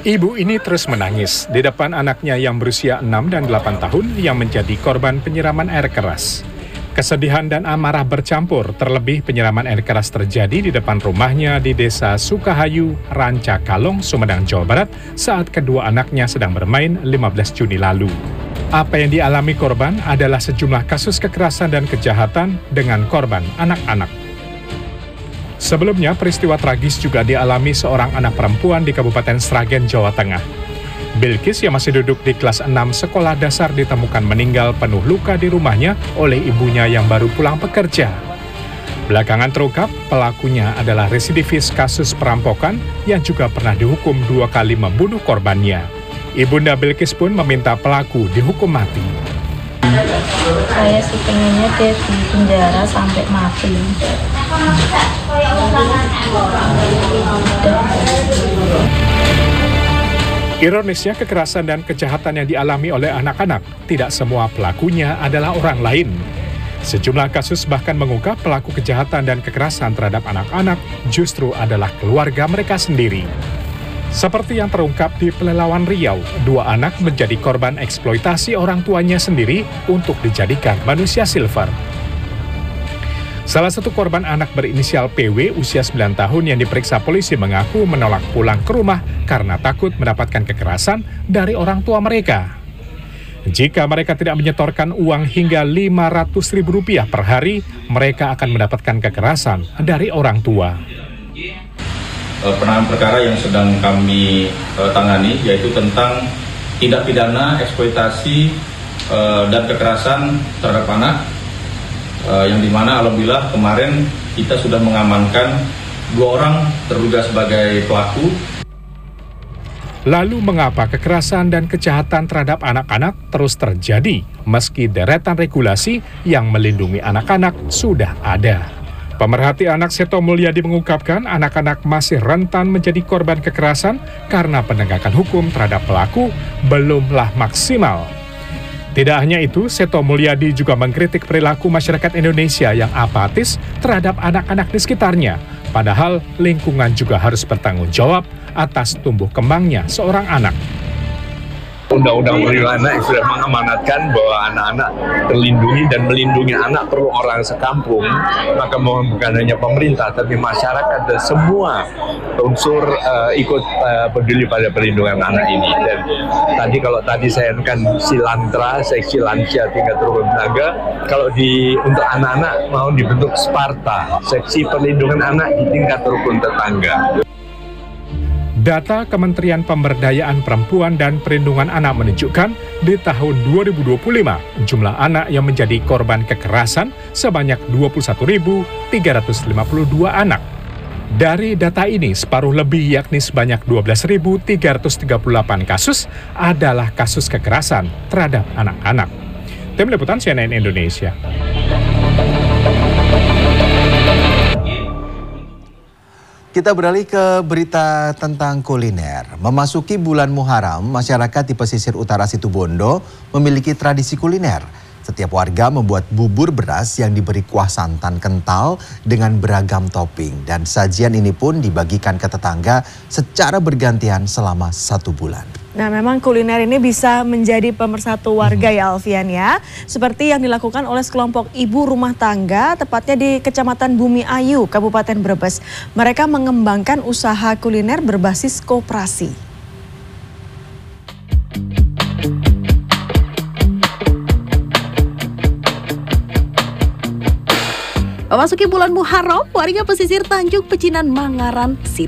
Ibu ini terus menangis di depan anaknya yang berusia 6 dan 8 tahun yang menjadi korban penyiraman air keras. Kesedihan dan amarah bercampur, terlebih penyiraman air keras terjadi di depan rumahnya di Desa Sukahayu, Ranca Kalong, Sumedang, Jawa Barat saat kedua anaknya sedang bermain 15 Juni lalu. Apa yang dialami korban adalah sejumlah kasus kekerasan dan kejahatan dengan korban anak-anak. Sebelumnya, peristiwa tragis juga dialami seorang anak perempuan di Kabupaten Sragen, Jawa Tengah. Bilkis yang masih duduk di kelas 6 sekolah dasar ditemukan meninggal penuh luka di rumahnya oleh ibunya yang baru pulang bekerja. Belakangan terungkap, pelakunya adalah residivis kasus perampokan yang juga pernah dihukum 2 kali membunuh korbannya. Ibunda Bilkis pun meminta pelaku dihukum mati. Saya sih pengennya dia di penjara sampai mati. Ironisnya, kekerasan dan kejahatan yang dialami oleh anak-anak tidak semua pelakunya adalah orang lain. Sejumlah kasus bahkan mengungkap pelaku kejahatan dan kekerasan terhadap anak-anak justru adalah keluarga mereka sendiri. Seperti yang terungkap di Pelalawan Riau, 2 anak menjadi korban eksploitasi orang tuanya sendiri untuk dijadikan manusia silver. Salah satu korban anak berinisial PW usia 9 tahun yang diperiksa polisi mengaku menolak pulang ke rumah karena takut mendapatkan kekerasan dari orang tua mereka. Jika mereka tidak menyetorkan uang hingga Rp500.000 per hari, mereka akan mendapatkan kekerasan dari orang tua. Penanganan perkara yang sedang kami tangani yaitu tentang tindak pidana eksploitasi dan kekerasan terhadap anak, yang dimana alhamdulillah kemarin kita sudah mengamankan 2 orang terduga sebagai pelaku. Lalu mengapa kekerasan dan kejahatan terhadap anak-anak terus terjadi meski deretan regulasi yang melindungi anak-anak sudah ada? Pemerhati anak Seto Mulyadi mengungkapkan anak-anak masih rentan menjadi korban kekerasan karena penegakan hukum terhadap pelaku belumlah maksimal. Tidak hanya itu, Seto Mulyadi juga mengkritik perilaku masyarakat Indonesia yang apatis terhadap anak-anak di sekitarnya. Padahal lingkungan juga harus bertanggung jawab atas tumbuh kembangnya seorang anak. Undang-undang perlindungan anak sudah mengamanatkan bahwa anak-anak terlindungi dan melindungi anak perlu orang sekampung. Maka bukan hanya pemerintah, tapi masyarakat dan semua unsur ikut peduli pada perlindungan anak ini. Dan kalau tadi saya kan silantra, seksi lansia tingkat turun tenaga, kalau untuk anak-anak mau dibentuk Sparta, seksi perlindungan anak di tingkat rukun tetangga. Data Kementerian Pemberdayaan Perempuan dan Perlindungan Anak menunjukkan di tahun 2025 jumlah anak yang menjadi korban kekerasan sebanyak 21.352 anak. Dari data ini, separuh lebih yakni sebanyak 12.338 kasus adalah kasus kekerasan terhadap anak-anak. Tim Liputan CNN Indonesia. Kita beralih ke berita tentang kuliner. Memasuki bulan Muharram, masyarakat di pesisir utara Situbondo memiliki tradisi kuliner. Setiap warga membuat bubur beras yang diberi kuah santan kental dengan beragam topping. Dan sajian ini pun dibagikan ke tetangga secara bergantian selama 1 bulan. Nah, memang kuliner ini bisa menjadi pemersatu warga ya Alfian ya. Seperti yang dilakukan oleh sekelompok ibu rumah tangga, tepatnya di Kecamatan Bumi Ayu, Kabupaten Brebes. Mereka mengembangkan usaha kuliner berbasis koperasi. Memasuki bulan Muharram, warga pesisir Tanjung Pecinan, Mangaran,